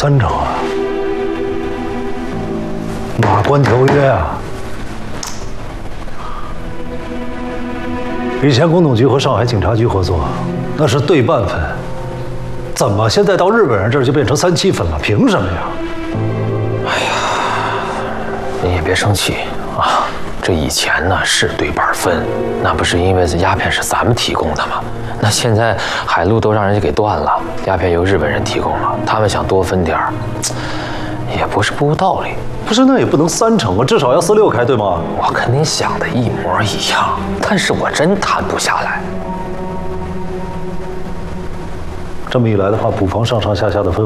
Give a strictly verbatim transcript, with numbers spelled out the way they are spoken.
三成啊？马关条约啊！以前工统局和上海警察局合作，那是对半分，怎么现在到日本人这儿就变成三七分了？凭什么呀？ 哎呀，你也别生气啊。 这以前呢是对半分，那不是因为这鸦片是咱们提供的吗？那现在海路都让人家给断了，鸦片由日本人提供了，他们想多分点儿，也不是不无道理。 不是，那也不能三成啊，至少要四六开，对吗？ 我跟您想的一模一样，但是我真谈不下来。 这么一来的话，捕房上上下下的分。